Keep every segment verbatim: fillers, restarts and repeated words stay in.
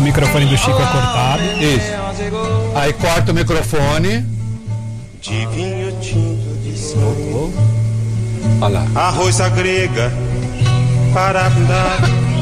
microfone do Chico é cortado. Isso. Aí corta o microfone. De vinho tinto de sangue. Olha lá. Arroz à grega. Parabindá.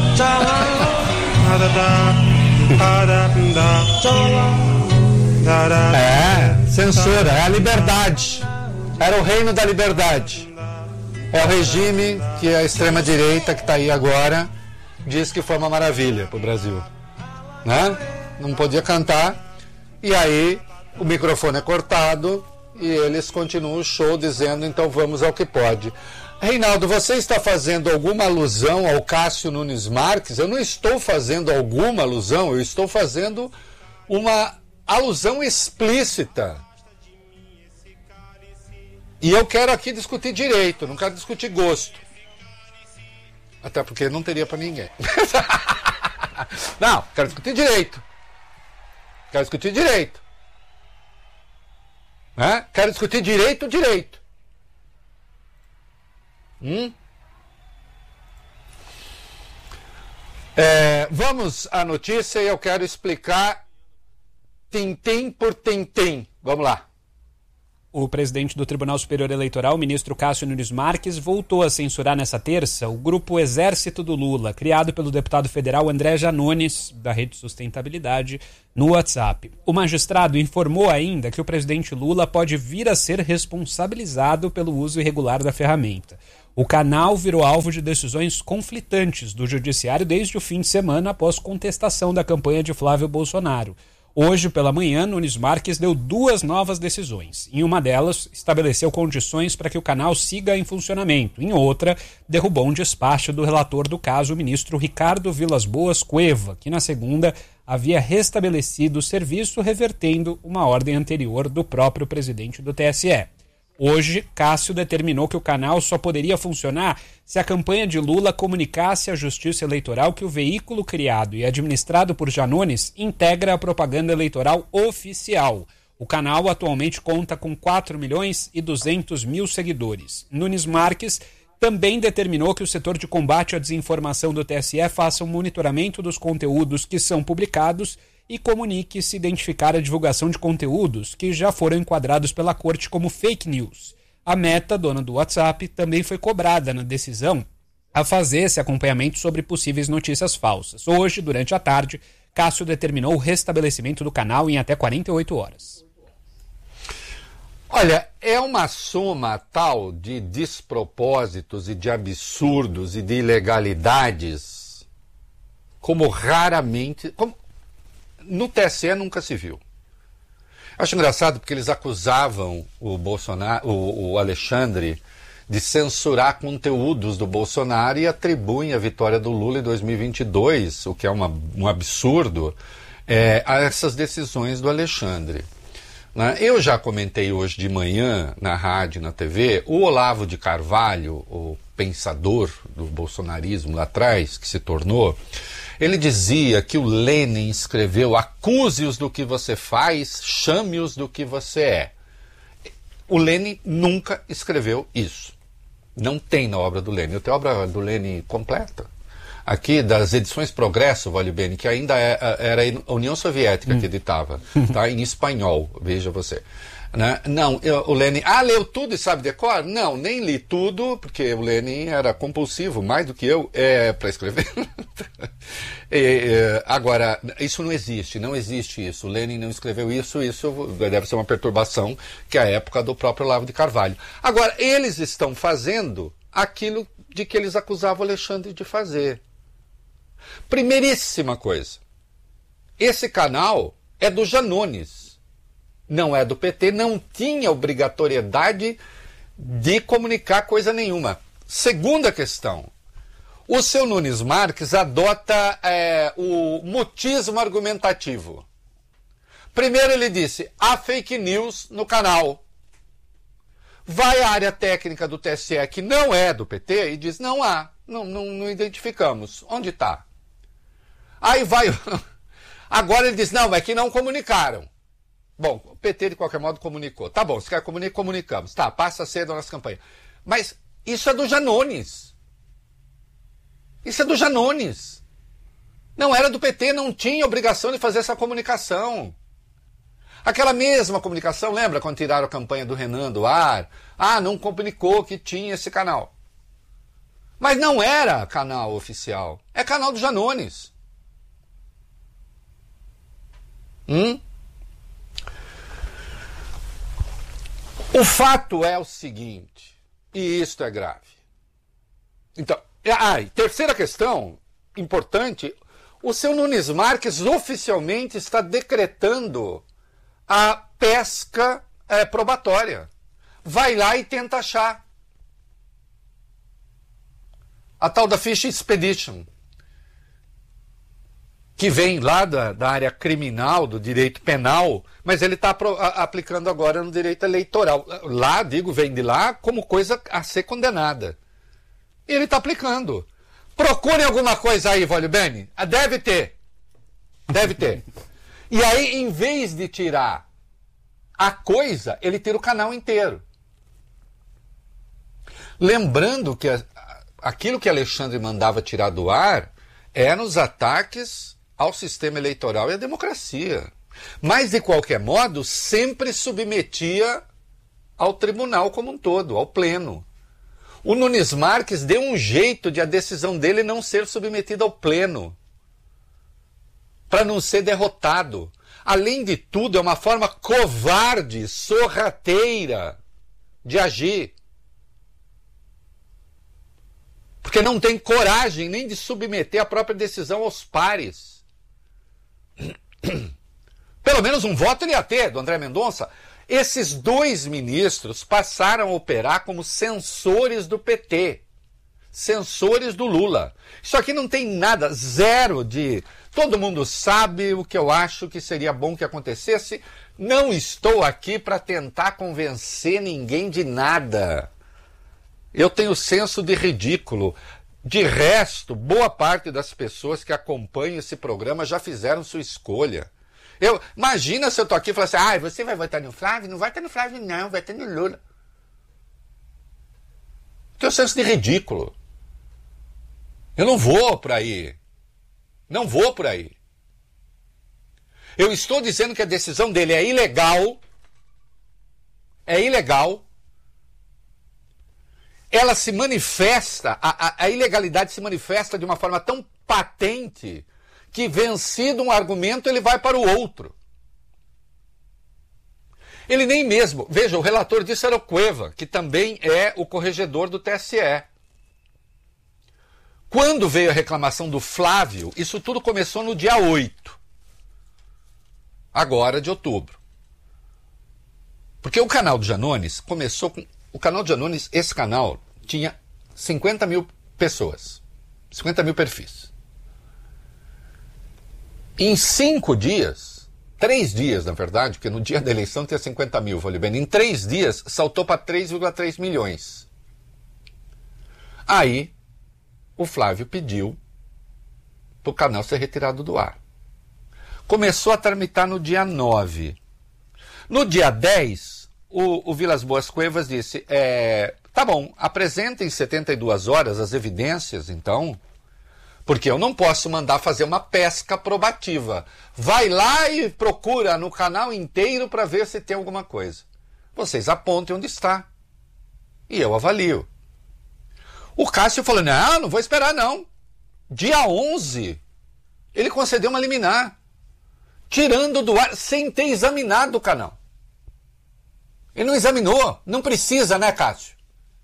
É, censura, é a liberdade. Era o reino da liberdade. É o regime que a extrema-direita que está aí agora diz que foi uma maravilha para o Brasil, né? Não podia cantar, e aí o microfone é cortado e eles continuam o show dizendo, então vamos ao que pode. Reinaldo, você está fazendo alguma alusão ao Cássio Nunes Marques? Eu não estou fazendo alguma alusão, eu estou fazendo uma alusão explícita. E eu quero aqui discutir direito, não quero discutir gosto. Até porque não teria para ninguém. Não, quero discutir direito. Quero discutir direito. Né? Quero discutir direito, direito. Hum? É, vamos à notícia e eu quero explicar tintim por tintim. Vamos lá. O presidente do Tribunal Superior Eleitoral, o ministro Cássio Nunes Marques, voltou a censurar nessa terça o grupo Exército do Lula, criado pelo deputado federal André Janones, da Rede Sustentabilidade, no WhatsApp. O magistrado informou ainda que o presidente Lula pode vir a ser responsabilizado pelo uso irregular da ferramenta. O canal virou alvo de decisões conflitantes do judiciário desde o fim de semana após contestação da campanha de Flávio Bolsonaro. Hoje, pela manhã, Nunes Marques deu duas novas decisões. Em uma delas, estabeleceu condições para que o canal siga em funcionamento. Em outra, derrubou um despacho do relator do caso, o ministro Ricardo Vilas Boas Cueva, que na segunda havia restabelecido o serviço, revertendo uma ordem anterior do próprio presidente do T S E. Hoje, Cássio determinou que o canal só poderia funcionar se a campanha de Lula comunicasse à Justiça Eleitoral que o veículo criado e administrado por Janones integra a propaganda eleitoral oficial. O canal atualmente conta com quatro milhões e duzentos mil seguidores. Nunes Marques também determinou que o setor de combate à desinformação do T S E faça um monitoramento dos conteúdos que são publicados e comunique se identificar a divulgação de conteúdos que já foram enquadrados pela corte como fake news. A Meta, dona do WhatsApp, também foi cobrada na decisão a fazer esse acompanhamento sobre possíveis notícias falsas. Hoje, durante a tarde, Cássio determinou o restabelecimento do canal em até quarenta e oito horas. Olha, é uma soma tal de despropósitos e de absurdos e de ilegalidades como raramente... Como no T S E nunca se viu. Acho engraçado porque eles acusavam o Bolsonaro, o, o Alexandre, de censurar conteúdos do Bolsonaro e atribuem a vitória do Lula em dois mil e vinte e dois, o que é uma, um absurdo, é, a essas decisões do Alexandre. Né? Eu já comentei hoje de manhã, na rádio, na T V, o Olavo de Carvalho, o pensador do bolsonarismo lá atrás, que se tornou... Ele dizia que o Lênin escreveu: acuse-os do que você faz, chame-os do que você é. O Lênin nunca escreveu isso. Não tem na obra do Lênin. Eu tenho a obra do Lênin completa. Aqui, das edições Progresso, vale bem, que ainda é, era a União Soviética hum. que editava, tá? Em espanhol, veja você. Né? Não, eu, o Lênin... Ah, leu tudo e sabe decor? Não, nem li tudo, porque o Lênin era compulsivo, mais do que eu, é, para escrever. e, e, agora, isso não existe, não existe isso. O Lênin não escreveu isso, isso deve ser uma perturbação, que é a época do próprio Olavo de Carvalho. Agora, eles estão fazendo aquilo de que eles acusavam o Alexandre de fazer. Primeiríssima coisa, esse canal é do Janones. Não é do P T, não tinha obrigatoriedade de comunicar coisa nenhuma. Segunda questão, o seu Nunes Marques adota é, o mutismo argumentativo. Primeiro ele disse, há fake news no canal. Vai à área técnica do T S E, que não é do P T, e diz, não há, não, não, não identificamos. Onde está? Aí vai... Agora ele diz, não, é que não comunicaram. Bom, o P T de qualquer modo comunicou. Tá bom, se quer comunicar, comunicamos. Tá, passa a ser da nossa campanha. Mas isso é do Janones. Isso é do Janones. Não era do P T, não tinha obrigação de fazer essa comunicação. Aquela mesma comunicação, lembra quando tiraram a campanha do Renan do ar? Ah, não comunicou que tinha esse canal. Mas não era canal oficial, é canal do Janones. Hum? O fato é o seguinte, e isto é grave. Então, ah, e terceira questão, importante, o seu Nunes Marques oficialmente está decretando a pesca é, probatória. Vai lá e tenta achar. A tal da Fish Expedition, que vem lá da, da área criminal, do direito penal, mas ele está aplicando agora no direito eleitoral. Lá, digo, vem de lá como coisa a ser condenada. E ele está aplicando. Procure alguma coisa aí, Vólio Bene. Deve ter. Deve ter. E aí, em vez de tirar a coisa, ele tira o canal inteiro. Lembrando que a, aquilo que Alexandre mandava tirar do ar eram os ataques ao sistema eleitoral e à democracia. Mas, de qualquer modo, sempre submetia ao tribunal como um todo, ao pleno. O Nunes Marques deu um jeito de a decisão dele não ser submetida ao pleno, para não ser derrotado. Além de tudo, é uma forma covarde, sorrateira de agir. Porque não tem coragem nem de submeter a própria decisão aos pares. Pelo menos um voto ele ia ter, do André Mendonça. Esses dois ministros passaram a operar como censores do P T. Censores do Lula. Isso aqui não tem nada, zero de... Todo mundo sabe o que eu acho que seria bom que acontecesse. Não estou aqui para tentar convencer ninguém de nada. Eu tenho senso de ridículo. De resto, boa parte das pessoas que acompanham esse programa já fizeram sua escolha. Eu, imagina se eu estou aqui e falo assim, ah, você vai votar no Flávio? Não vai estar no Flávio não, vai estar no Lula. Tenho senso de ridículo. Eu não vou por aí. Não vou por aí. Eu estou dizendo que a decisão dele é ilegal. É ilegal. Ela se manifesta, a, a, a ilegalidade se manifesta de uma forma tão patente que, vencido um argumento, ele vai para o outro. Ele nem mesmo... Veja, o relator disso era o Cueva, que também é o corregedor do T S E. Quando veio a reclamação do Flávio, isso tudo começou no dia oito. Agora de outubro. Porque o canal do Janones começou com... O canal do Janones, esse canal, tinha cinquenta mil pessoas. cinquenta mil perfis. Em cinco dias, três dias, na verdade, porque no dia da eleição tinha cinquenta mil, falei bem, em três dias saltou para três vírgula três milhões. Aí, o Flávio pediu para o canal ser retirado do ar. Começou a tramitar no dia nove. No dia dez, o, o Vilas Boas Cuevas disse, é, tá bom, apresentem em setenta e duas horas as evidências, então... Porque eu não posso mandar fazer uma pesca probativa. Vai lá e procura no canal inteiro para ver se tem alguma coisa. Vocês apontem onde está. E eu avalio. O Cássio falou, não, não vou esperar não. Dia onze, ele concedeu uma liminar. Tirando do ar, sem ter examinado o canal. Ele não examinou. Não precisa, né, Cássio?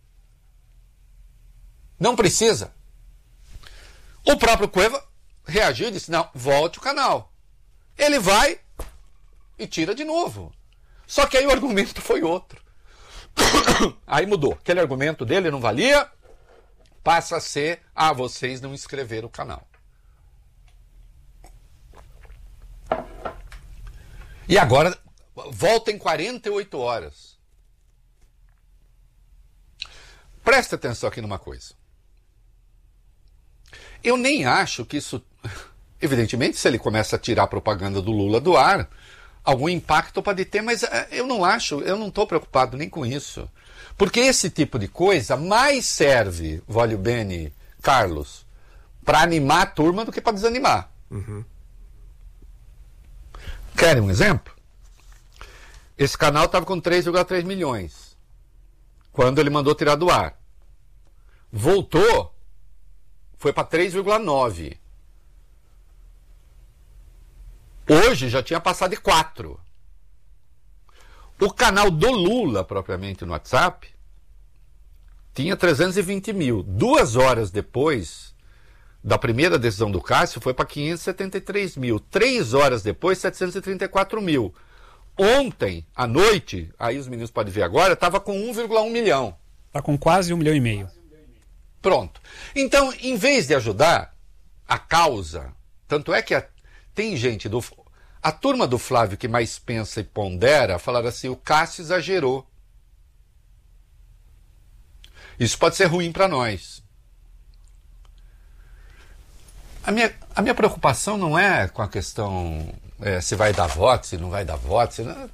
Não precisa. O próprio Cueva reagiu e disse, não, volte o canal. Ele vai e tira de novo. Só que aí o argumento foi outro. Aí mudou. Aquele argumento dele não valia, passa a ser, ah, vocês não inscreveram o canal. E agora, volta em quarenta e oito horas. Presta atenção aqui numa coisa. Eu nem acho que isso... Evidentemente, se ele começa a tirar a propaganda do Lula do ar, algum impacto pode ter, mas eu não acho, eu não estou preocupado nem com isso. Porque esse tipo de coisa mais serve, Vólio Bene, Carlos, para animar a turma do que para desanimar. Uhum. Querem um exemplo? Esse canal estava com três vírgula três milhões quando ele mandou tirar do ar. Voltou, foi para três vírgula nove. Hoje já tinha passado de quatro. O canal do Lula, propriamente no WhatsApp, tinha trezentos e vinte mil. Duas horas depois da primeira decisão do Cássio, foi para quinhentos e setenta e três mil. Três horas depois, setecentos e trinta e quatro mil. Ontem, à noite, aí os meninos podem ver agora, estava com um vírgula um milhão. Está com quase um milhão e meio. Pronto. Então, em vez de ajudar a causa, tanto é que a, tem gente do... A turma do Flávio que mais pensa e pondera, falaram assim, o Cássio exagerou. Isso pode ser ruim para nós. A minha, a minha preocupação não é com a questão é, se vai dar voto, se não vai dar voto. Se não...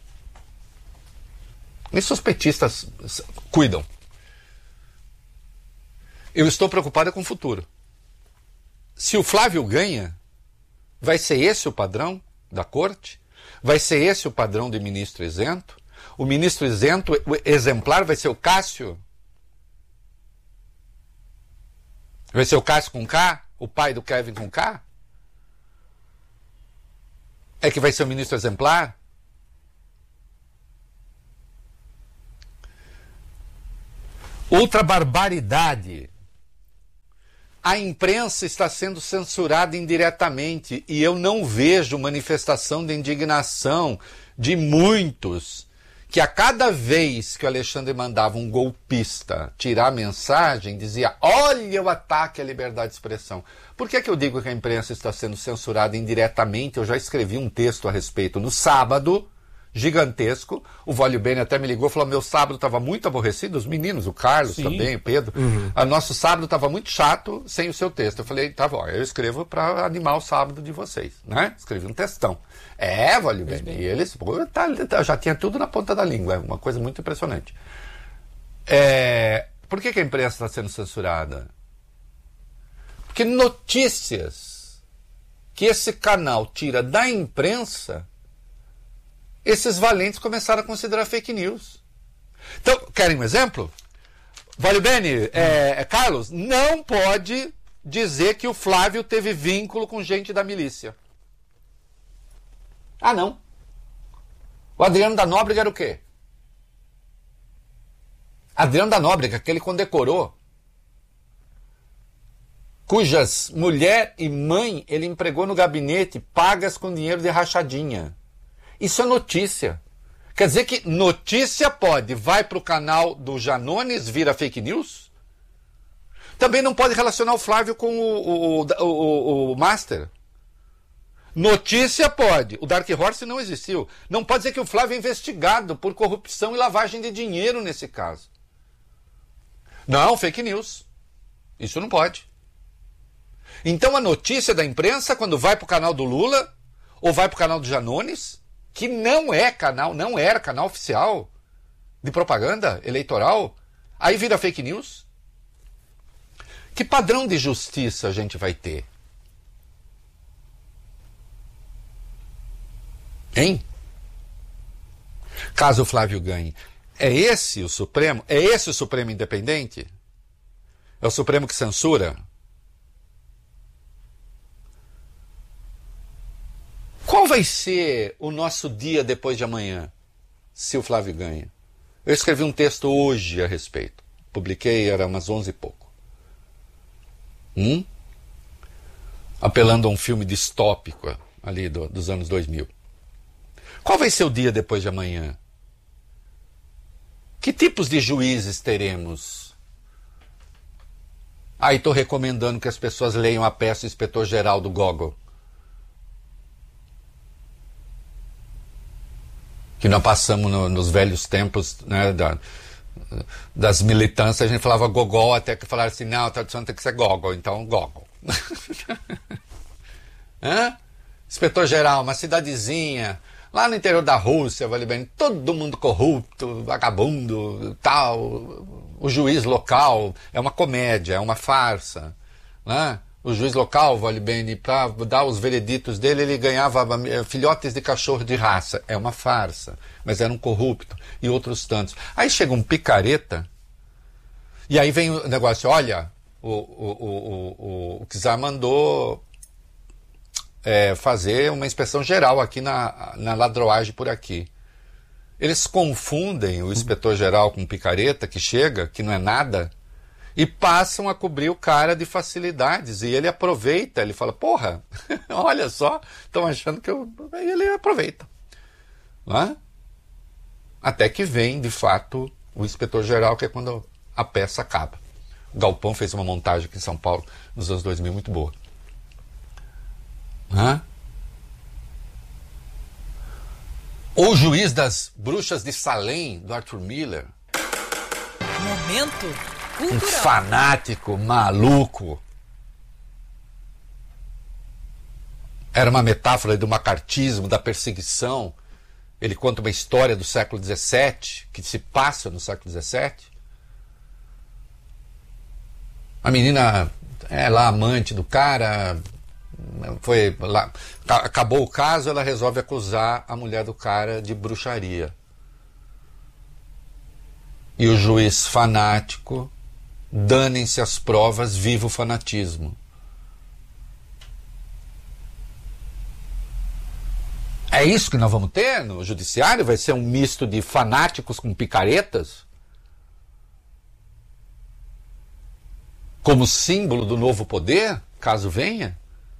Isso os petistas cuidam. Eu estou preocupado com o futuro. Se o Flávio ganha, vai ser esse o padrão da corte? Vai ser esse o padrão de ministro isento? O ministro isento, o exemplar, vai ser o Cássio? Vai ser o Cássio com K? O pai do Kevin com K? É que vai ser o ministro exemplar? Outra barbaridade. A imprensa está sendo censurada indiretamente e eu não vejo manifestação de indignação de muitos que a cada vez que o Alexandre mandava um golpista tirar a mensagem, dizia, olha o ataque à liberdade de expressão. Por que é que eu digo que a imprensa está sendo censurada indiretamente? Eu já escrevi um texto a respeito no sábado, gigantesco. O Vólio Bene até me ligou e falou, meu sábado estava muito aborrecido, os meninos, o Carlos Sim. também, o Pedro. Uhum. A nosso sábado estava muito chato sem o seu texto. Eu falei, tá bom, eu escrevo para animar o sábado de vocês, né? Escrevi um textão. É, Vólio Bene, e eles pô, tá, tá, já tinha tudo na ponta da língua, é uma coisa muito impressionante. É, por que, que a imprensa está sendo censurada? Porque notícias que esse canal tira da imprensa, esses valentes começaram a considerar fake news. Então, querem um exemplo? Vale Bene, é, é, Carlos, não pode dizer que o Flávio teve vínculo com gente da milícia. Ah, não. O Adriano da Nóbrega era o quê? Adriano da Nóbrega, que ele condecorou, cujas mulher e mãe ele empregou no gabinete, pagas com dinheiro de rachadinha. Isso é notícia. Quer dizer que notícia pode, vai para o canal do Janones, vira fake news? Também não pode relacionar o Flávio com o, o, o, o, o Master. Notícia pode. O Dark Horse não existiu. Não pode dizer que o Flávio é investigado por corrupção e lavagem de dinheiro nesse caso. Não, fake news. Isso não pode. Então a notícia da imprensa, quando vai para o canal do Lula, ou vai para o canal do Janones, que não é canal, não era canal oficial de propaganda eleitoral, aí vira fake news. Que padrão de justiça a gente vai ter? Hein? Caso o Flávio ganhe. É esse o Supremo? É esse o Supremo independente? É o Supremo que censura? Qual vai ser o nosso dia depois de amanhã, se o Flávio ganha? Eu escrevi um texto hoje a respeito. Publiquei, era umas onze e pouco. Hum? Apelando a um filme distópico ali do, dos anos dois mil. Qual vai ser o dia depois de amanhã? Que tipos de juízes teremos? Ah, e estou recomendando que as pessoas leiam a peça Inspetor-Geral do Gogol. Que nós passamos no, nos velhos tempos, né, da, das militâncias, a gente falava Gogol, até que falaram assim, não, a tradução tem que ser Gogol, então Gogol. Hã? Inspetor-Geral, uma cidadezinha, lá no interior da Rússia, vale bem, todo mundo corrupto, vagabundo, tal, o juiz local, é uma comédia, é uma farsa, né? o juiz local, vale bem, para dar os vereditos dele, ele ganhava filhotes de cachorro de raça. É uma farsa, mas era um corrupto. E outros tantos. Aí chega um picareta, e aí vem o negócio, olha, o, o, o, o, o czar mandou é, fazer uma inspeção geral aqui na, na ladroagem por aqui. Eles confundem o inspetor-geral com o picareta que chega, que não é nada, e passam a cobrir o cara de facilidades. E ele aproveita, ele fala, porra, olha só, estão achando que eu... Aí ele aproveita. Não é? Até que vem, de fato, o inspetor-geral, que é quando a peça acaba. O Galpão fez uma montagem aqui em São Paulo, nos anos dois mil, muito boa. Não é? O Juiz das Bruxas de Salem, do Arthur Miller. Momento cultural. Um fanático, maluco. Era uma metáfora do macartismo, da perseguição. Ele conta uma história do século dezessete, que se passa no século dezessete. A menina é lá amante do cara, foi lá, acabou o caso, ela resolve acusar a mulher do cara de bruxaria. E o juiz fanático, danem-se as provas, viva o fanatismo. É isso que nós vamos ter no judiciário? Vai ser um misto de fanáticos com picaretas? Como símbolo do novo poder, caso venha?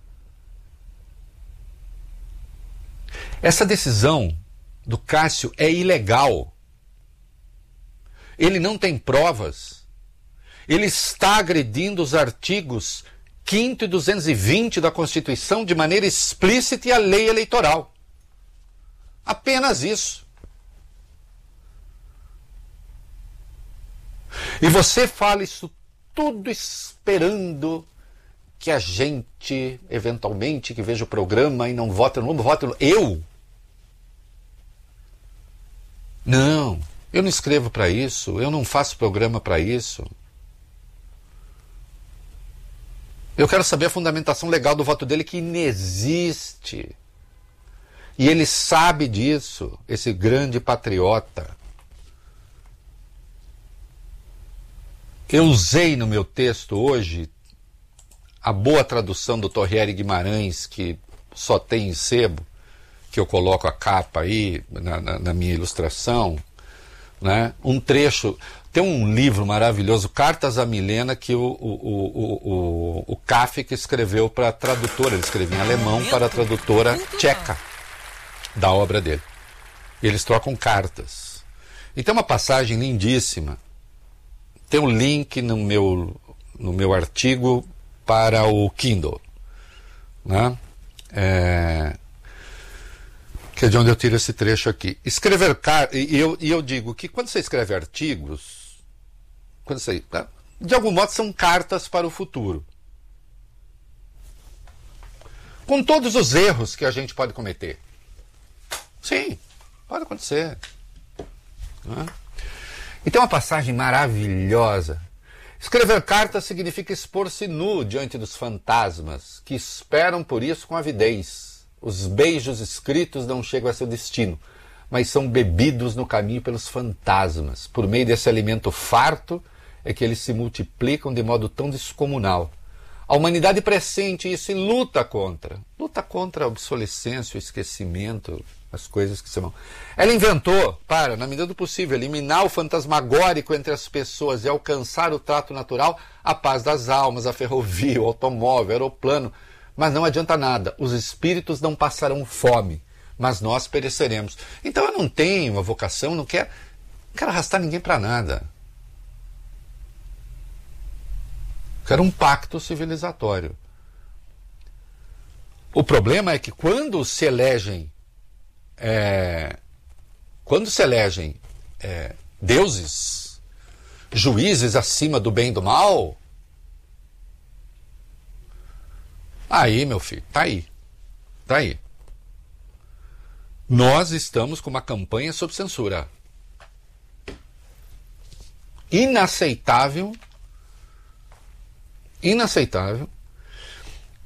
Essa decisão do Cássio é ilegal. Ele não tem provas. Ele está agredindo os artigos quinto e duzentos e vinte da Constituição de maneira explícita e a lei eleitoral. Apenas isso. E você fala isso tudo esperando que a gente, eventualmente, que veja o programa e não vote no não vote no... Eu? Não, eu não escrevo para isso, eu não faço programa para isso. Eu quero saber a fundamentação legal do voto dele, que inexiste. E ele sabe disso, esse grande patriota. Eu usei no meu texto hoje a boa tradução do Torriere Guimarães, que só tem em sebo, que eu coloco a capa aí na, na, na minha ilustração, né? Um trecho, tem um livro maravilhoso, Cartas a Milena, que o, o, o, o, o Kafka escreveu para a tradutora, ele escreveu em alemão para a tradutora tcheca da obra dele. E eles trocam cartas. E tem uma passagem lindíssima. Tem um link no meu, no meu artigo para o Kindle, né? É, que é de onde eu tiro esse trecho aqui. Escrever cartas, e eu, e eu digo que quando você escreve artigos, quando você, né, de algum modo são cartas para o futuro. Com todos os erros que a gente pode cometer. Sim, pode acontecer. Né? E tem uma passagem maravilhosa. Escrever cartas significa expor-se nu diante dos fantasmas, que esperam por isso com avidez. Os beijos escritos não chegam a seu destino, mas são bebidos no caminho pelos fantasmas. Por meio desse alimento farto é que eles se multiplicam de modo tão descomunal. A humanidade pressente isso e luta contra. Luta contra a obsolescência, o esquecimento, as coisas que se vão. Ela inventou, para, na medida do possível, eliminar o fantasmagórico entre as pessoas e alcançar o trato natural, a paz das almas, a ferrovia, o automóvel, o aeroplano. Mas não adianta nada. Os espíritos não passarão fome, mas nós pereceremos. Então eu não tenho a vocação, não quero, não quero arrastar ninguém para nada. Quero um pacto civilizatório. O problema é que quando se elegem é, quando se elegem é, deuses, juízes acima do bem e do mal, aí, meu filho, tá aí. Tá aí. Nós estamos com uma campanha sob censura. Inaceitável. Inaceitável.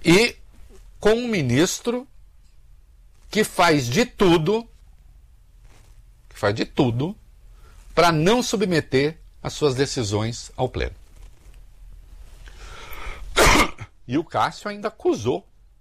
E com um ministro que faz de tudo, que faz de tudo para não submeter as suas decisões ao pleno. E o Cássio ainda acusou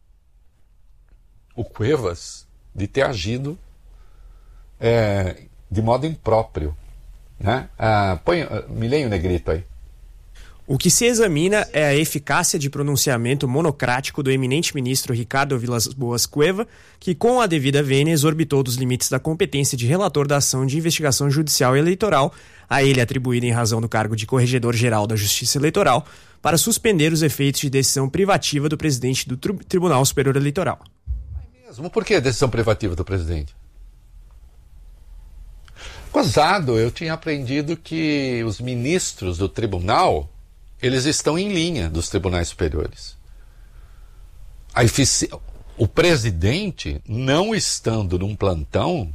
o Cuevas de ter agido é, de modo impróprio. Né? Ah, põe, me leia o negrito aí. O que se examina é a eficácia de pronunciamento monocrático do eminente ministro Ricardo Vilas Boas Cueva, que com a devida vênia exorbitou dos limites da competência de relator da ação de investigação judicial eleitoral, a ele atribuída em razão do cargo de Corregedor-Geral da Justiça Eleitoral, para suspender os efeitos de decisão privativa do presidente do tri- Tribunal Superior Eleitoral. É mesmo? Por que a decisão privativa do presidente? Gozado, eu tinha aprendido que os ministros do tribunal, eles estão em linha dos tribunais superiores. A efici... O presidente, não estando num plantão,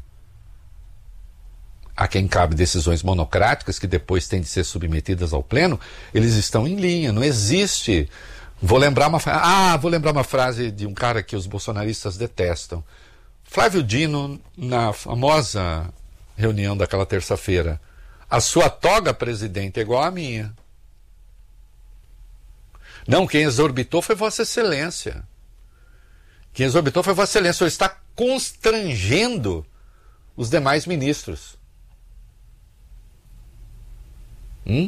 a quem cabe decisões monocráticas que depois têm de ser submetidas ao pleno, eles estão em linha. Não existe... Vou lembrar uma, ah, vou lembrar uma frase de um cara que os bolsonaristas detestam. Flávio Dino, na famosa reunião daquela terça-feira: a sua toga, presidente, é igual à minha. Não, quem exorbitou foi Vossa Excelência. Quem exorbitou foi Vossa Excelência. O senhor está constrangendo os demais ministros. Hum?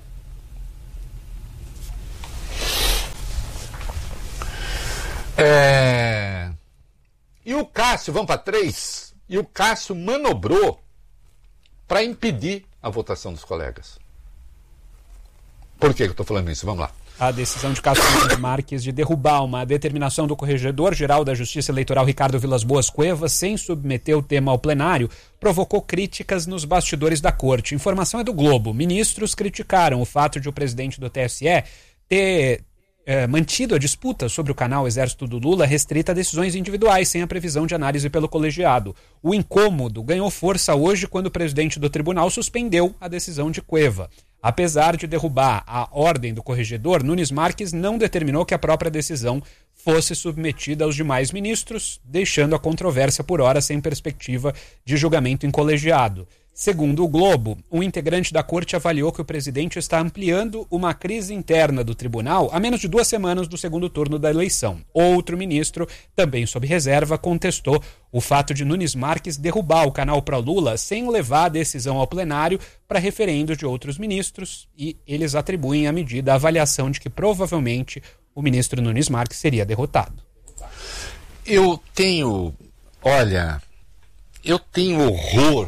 É... E o Cássio, vamos para três, e o Cássio manobrou para impedir a votação dos colegas. Por que eu estou falando isso? Vamos lá. A decisão de Cássio Nunes Marques de derrubar uma determinação do Corregedor-Geral da Justiça Eleitoral Ricardo Vilas Boas Cuevas sem submeter o tema ao plenário provocou críticas nos bastidores da corte. Informação é do Globo. Ministros criticaram o fato de o presidente do T S E ter é, mantido a disputa sobre o canal Exército do Lula restrita a decisões individuais, sem a previsão de análise pelo colegiado. O incômodo ganhou força hoje quando o presidente do tribunal suspendeu a decisão de Cueva. Apesar de derrubar a ordem do corregedor, Nunes Marques não determinou que a própria decisão fosse submetida aos demais ministros, deixando a controvérsia por hora sem perspectiva de julgamento em colegiado. Segundo o Globo, um integrante da corte avaliou que o presidente está ampliando uma crise interna do tribunal a menos de duas semanas do segundo turno da eleição. Outro ministro, também sob reserva, contestou o fato de Nunes Marques derrubar o canal pró-Lula sem levar a decisão ao plenário para referendo de outros ministros, e eles atribuem à medida a avaliação de que provavelmente o ministro Nunes Marques seria derrotado. Eu tenho, olha, eu tenho horror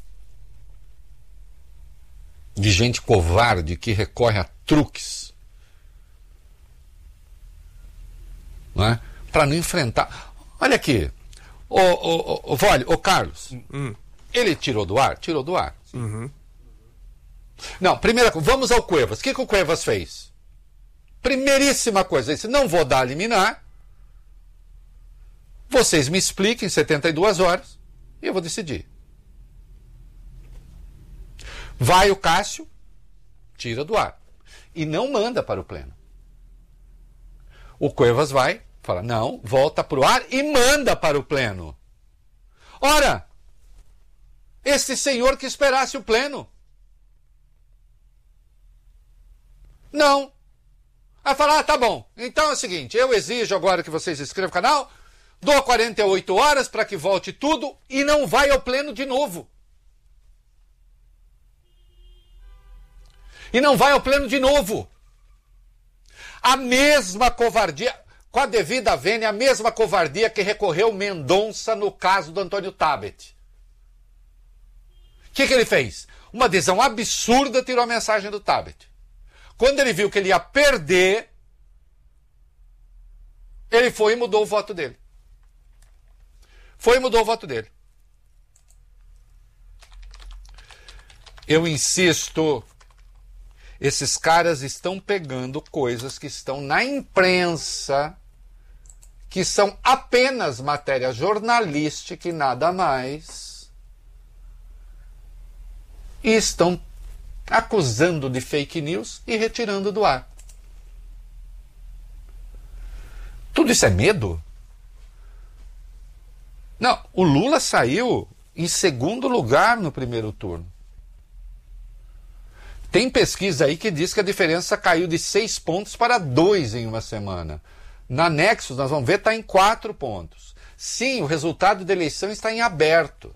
de gente covarde que recorre a truques, não é? Para não enfrentar. Olha aqui, o, o, o, Vole, o Carlos, hum. ele tirou do ar? Tirou do ar. Uhum. Não, primeira coisa, vamos ao Cuevas. O que, que o Cuevas fez? Primeiríssima coisa, ele disse: não vou dar a liminar, vocês me expliquem em setenta e duas horas e eu vou decidir. Vai o Cássio, tira do ar e não manda para o pleno. O Cuevas vai, fala: não, volta para o ar e manda para o pleno. Ora, esse senhor que esperasse o pleno. Não. Aí fala: ah, tá bom, então é o seguinte, eu exijo agora que vocês inscrevam o canal, dou quarenta e oito horas para que volte tudo e não vai ao pleno de novo. E não vai ao pleno de novo. A mesma covardia, com a devida vênia, a mesma covardia que recorreu Mendonça no caso do Antônio Tabet. O que, que ele fez? Uma decisão absurda, tirou a mensagem do Tabet. Quando ele viu que ele ia perder, ele foi e mudou o voto dele. Foi e mudou o voto dele. Eu insisto... Esses caras estão pegando coisas que estão na imprensa, que são apenas matéria jornalística e nada mais, e estão acusando de fake news e retirando do ar. Tudo Tudo isso é medo? Não, o Lula saiu em segundo lugar no primeiro turno. Tem pesquisa aí que diz que a diferença caiu de seis pontos para dois em uma semana. Na Nexus, nós vamos ver, está em quatro pontos. Sim, o resultado da eleição está em aberto.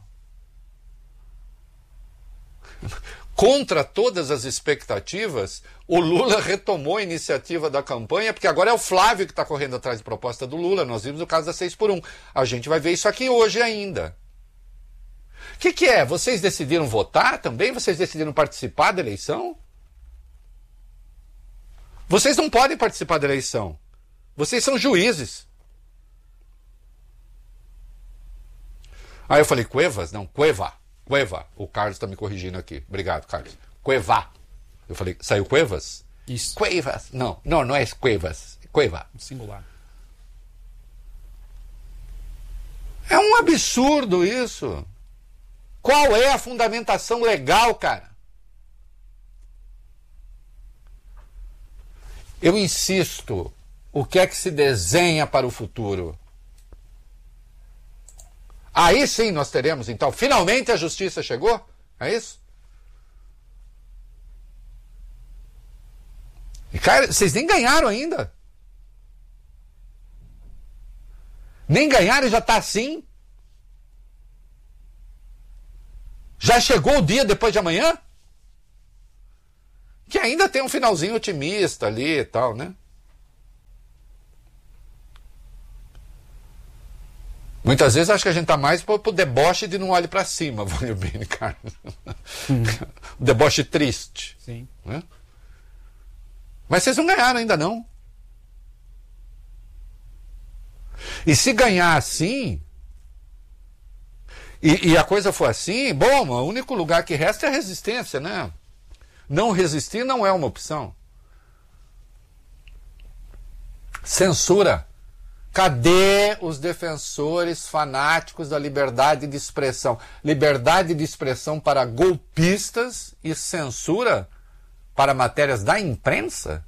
Contra todas as expectativas, o Lula retomou a iniciativa da campanha, porque agora é o Flávio que está correndo atrás de proposta do Lula. Nós vimos o caso da seis por um. A gente vai ver isso aqui hoje ainda. O que, que é? Vocês decidiram votar também? Vocês decidiram participar da eleição? Vocês não podem participar da eleição. Vocês são juízes. Aí eu falei, Cuevas? Não, Cueva. Cueva. O Carlos está me corrigindo aqui. Obrigado, Carlos. Cueva. Eu falei, saiu Cuevas? Isso. Cuevas. Não, não, não é Cuevas. Cueva. Singular. É um absurdo isso. Qual é a fundamentação legal, cara? Eu insisto, o que é que se desenha para o futuro? Aí sim nós teremos, então, finalmente a justiça chegou? É isso? E, cara, vocês nem ganharam ainda. Nem ganharam e já está assim? Já chegou o dia depois de amanhã? Que ainda tem um finalzinho otimista ali e tal, né? Muitas vezes acho que a gente tá mais pro, pro deboche de não olhe para cima, Vânia Bini, cara. Hum. O deboche triste. Sim. Né? Mas vocês não ganharam ainda não. E se ganhar assim, e, e a coisa for assim, bom, o único lugar que resta é a resistência, né? Não resistir não é uma opção. Censura. Cadê os defensores fanáticos da liberdade de expressão? Liberdade de expressão para golpistas e censura para matérias da imprensa?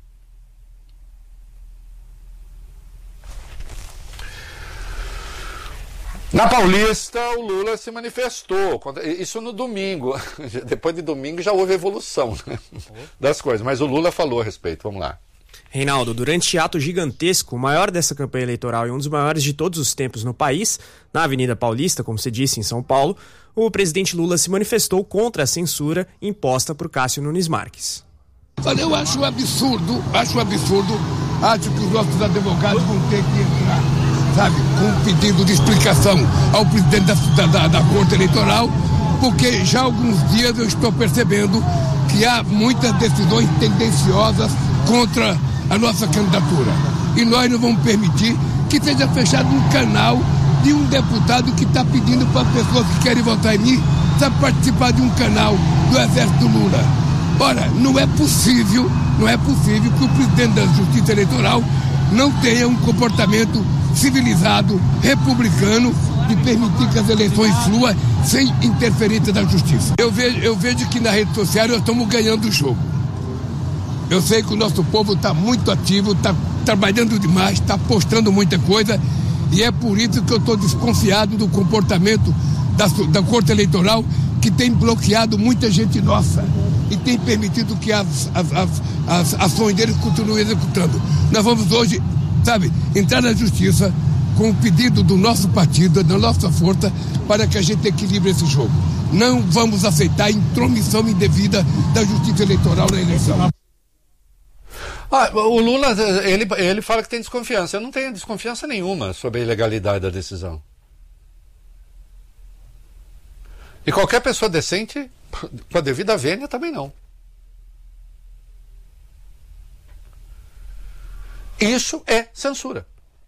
Na Paulista, o Lula se manifestou. Isso no domingo. Depois de domingo já houve evolução, né, das coisas. Mas o Lula falou a respeito. Vamos lá. Reinaldo, durante ato gigantesco, o maior dessa campanha eleitoral e um dos maiores de todos os tempos no país, na Avenida Paulista, como você disse, em São Paulo, o presidente Lula se manifestou contra a censura imposta por Cássio Nunes Marques. Olha, eu acho um absurdo, acho um absurdo, acho que os nossos advogados vão ter que entrar, sabe, com um pedido de explicação ao presidente da, da, da Corte Eleitoral, porque já há alguns dias eu estou percebendo que há muitas decisões tendenciosas contra a nossa candidatura. E nós não vamos permitir que seja fechado um canal de um deputado que está pedindo para as pessoas que querem votar em mim para participar de um canal do Exército Lula. Ora, não é possível, não é possível que o presidente da Justiça Eleitoral não tenha um comportamento civilizado, republicano, de permitir que as eleições fluam sem interferência da justiça. Eu vejo, eu vejo que na rede social nós estamos ganhando o jogo. Eu sei que o nosso povo está muito ativo, está trabalhando demais, está postando muita coisa, e é por isso que eu estou desconfiado do comportamento da, da Corte Eleitoral, que tem bloqueado muita gente nossa e tem permitido que as, as, as, as ações deles continuem executando. Nós vamos hoje, sabe, entrar na justiça com o pedido do nosso partido, da nossa força, para que a gente equilibre esse jogo. Não vamos aceitar intromissão indevida da Justiça Eleitoral na eleição. Ah, o Lula, ele, ele fala que tem desconfiança. Eu não tenho desconfiança nenhuma sobre a ilegalidade da decisão. E qualquer pessoa decente, com a devida vênia, também não. Isso é censura.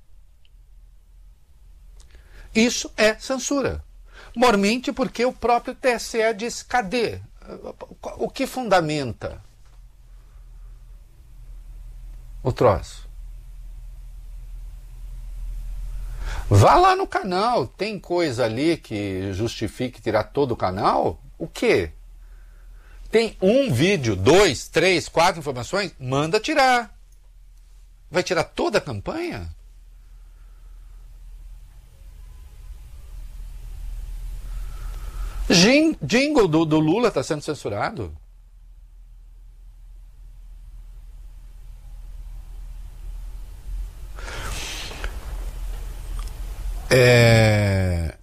Isso é censura. Mormente porque o próprio T S E diz, cadê? O que fundamenta o troço? Vá lá no canal, tem coisa ali que justifique tirar todo o canal? O quê? Tem um vídeo, dois, três, quatro informações? Manda tirar. Vai tirar toda a campanha? jingle do, do Lula está sendo censurado. É...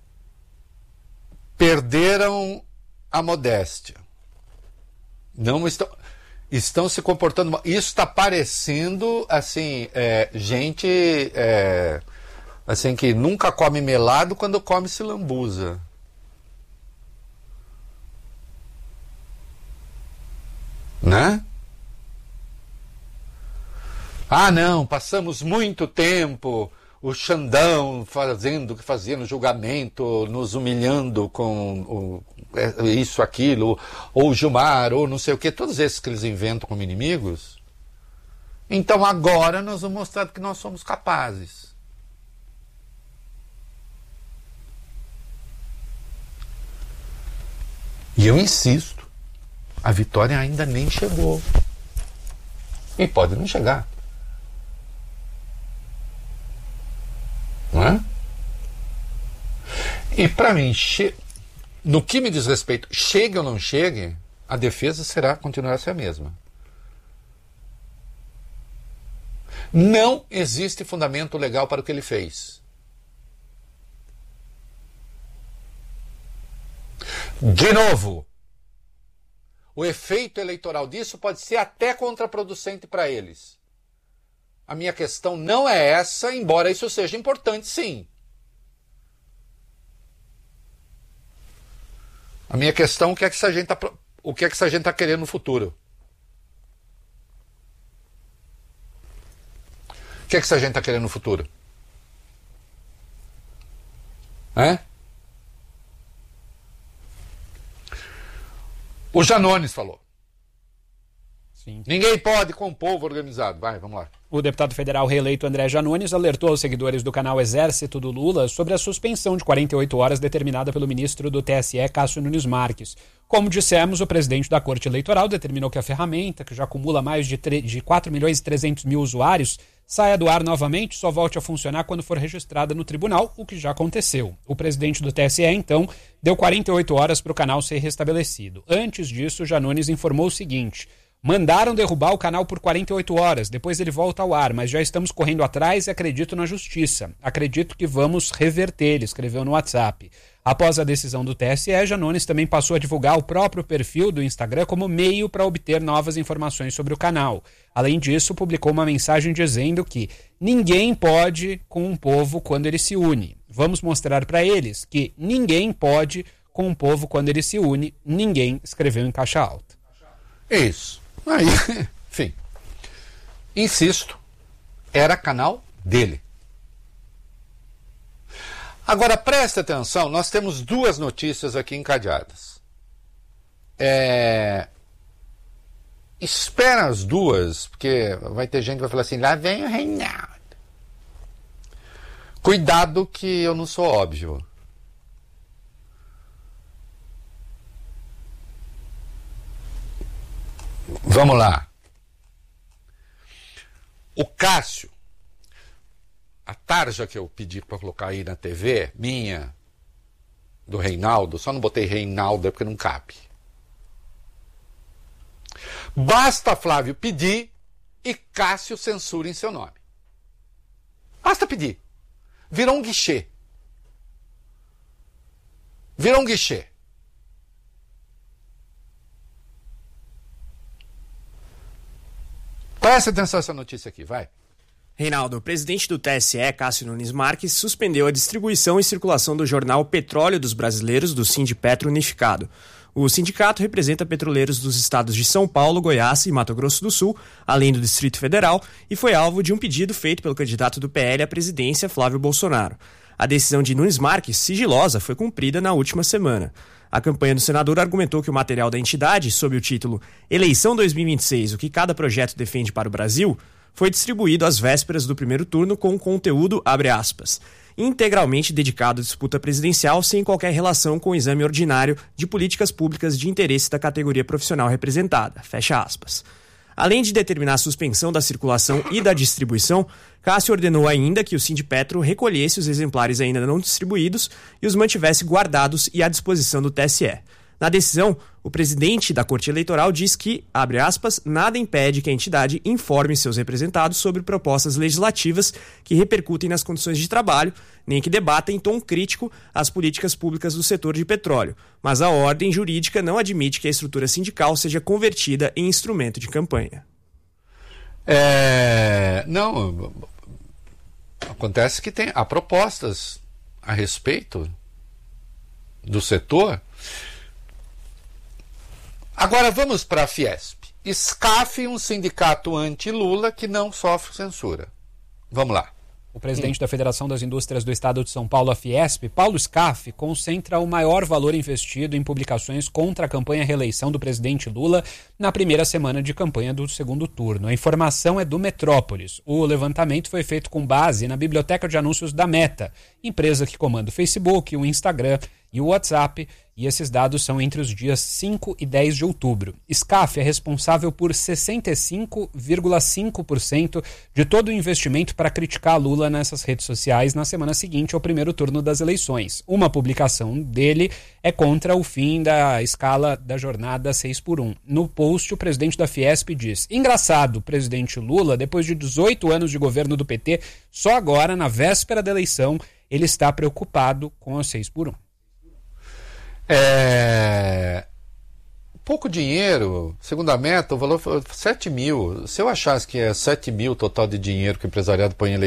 Perderam a modéstia. Não estão, estão se comportando mal. Isso está parecendo assim, é, gente é, assim que nunca come melado quando come silambuza. Né? Ah, não, passamos muito tempo o Xandão fazendo o que fazia no julgamento, nos humilhando com o, isso, aquilo, ou o Gilmar, ou não sei o que, todos esses que eles inventam como inimigos. Então agora nós vamos mostrar que nós somos capazes. E eu insisto, a vitória ainda nem chegou. E pode não chegar. Não é? E para mim, che... no que me diz respeito, chegue ou não chegue, a defesa será, continuará a ser a mesma. Não existe fundamento legal para o que ele fez. De novo, o efeito eleitoral disso pode ser até contraproducente para eles. A minha questão não é essa, embora isso seja importante, sim. A minha questão é o que é que essa gente está, o que é que essa gente está querendo no futuro. O que é que essa gente está querendo no futuro? É? O Janones falou. Sim. Ninguém pode com o povo organizado. Vai, vamos lá. O deputado federal reeleito André Janones alertou aos seguidores do canal Exército do Lula sobre a suspensão de quarenta e oito horas determinada pelo ministro do T S E, Cássio Nunes Marques. Como dissemos, o presidente da Corte Eleitoral determinou que a ferramenta, que já acumula mais de, de quatro milhões e trezentos mil usuários, saia do ar novamente e só volte a funcionar quando for registrada no tribunal, o que já aconteceu. O presidente do T S E, então, deu quarenta e oito horas para o canal ser restabelecido. Antes disso, Janones informou o seguinte: mandaram derrubar o canal por quarenta e oito horas, depois ele volta ao ar, mas já estamos correndo atrás e acredito na justiça. Acredito que vamos reverter, ele escreveu no WhatsApp. Após a decisão do T S E, Janones também passou a divulgar o próprio perfil do Instagram como meio para obter novas informações sobre o canal. Além disso, publicou uma mensagem dizendo que ninguém pode com um povo quando ele se une. Vamos mostrar para eles que ninguém pode com um povo quando ele se une. Ninguém, escreveu em caixa alta. Isso. Aí, enfim, insisto, era canal dele. Agora, preste atenção, nós temos duas notícias aqui encadeadas. É... Espera as duas, porque vai ter gente que vai falar assim, lá vem o Reinaldo. Cuidado que eu não sou óbvio. Vamos lá. O Cássio, a tarja que eu pedi para colocar aí na T V, minha, do Reinaldo, só não botei Reinaldo porque não cabe. Basta Flávio pedir e Cássio censura em seu nome. Basta pedir. Virou um guichê. Virou um guichê. Presta atenção nessa notícia aqui, vai. Reinaldo, o presidente do T S E, Cássio Nunes Marques, suspendeu a distribuição e circulação do jornal Petróleo dos Brasileiros, do Sindipetro Unificado. O sindicato representa petroleiros dos estados de São Paulo, Goiás e Mato Grosso do Sul, além do Distrito Federal, e foi alvo de um pedido feito pelo candidato do P L à presidência, Flávio Bolsonaro. A decisão de Nunes Marques, sigilosa, foi cumprida na última semana. A campanha do senador argumentou que o material da entidade, sob o título Eleição dois mil e vinte e seis, o que cada projeto defende para o Brasil, foi distribuído às vésperas do primeiro turno com conteúdo, abre aspas, integralmente dedicado à disputa presidencial sem qualquer relação com o exame ordinário de políticas públicas de interesse da categoria profissional representada, fecha aspas. Além de determinar a suspensão da circulação e da distribuição, Cássio ordenou ainda que o Sindipetro recolhesse os exemplares ainda não distribuídos e os mantivesse guardados e à disposição do T S E. Na decisão, o presidente da Corte Eleitoral diz que, abre aspas, nada impede que a entidade informe seus representados sobre propostas legislativas que repercutem nas condições de trabalho, nem que debata em tom crítico as políticas públicas do setor de petróleo. Mas a ordem jurídica não admite que a estrutura sindical seja convertida em instrumento de campanha. É, não, acontece que tem, há propostas a respeito do setor. Agora vamos para a Fiesp. SCAF, um sindicato anti-Lula que não sofre censura. Vamos lá. O presidente hum. da Federação das Indústrias do Estado de São Paulo, a Fiesp, Paulo Scaff, concentra o maior valor investido em publicações contra a campanha reeleição do presidente Lula na primeira semana de campanha do segundo turno. A informação é do Metrópolis. O levantamento foi feito com base na biblioteca de anúncios da Meta, empresa que comanda o Facebook, o Instagram e o WhatsApp, e esses dados são entre os dias cinco e dez de outubro. Scaff é responsável por sessenta e cinco vírgula cinco por cento de todo o investimento para criticar Lula nessas redes sociais na semana seguinte ao primeiro turno das eleições. Uma publicação dele é contra o fim da escala da jornada seis por um. No post, o presidente da Fiesp diz: engraçado, presidente Lula, depois de dezoito anos de governo do P T, só agora, na véspera da eleição, ele está preocupado com a seis por um. É... Pouco dinheiro, segundo a Meta, o valor foi sete mil. Se eu achasse que é sete mil total de dinheiro que o empresariado põe em eleição,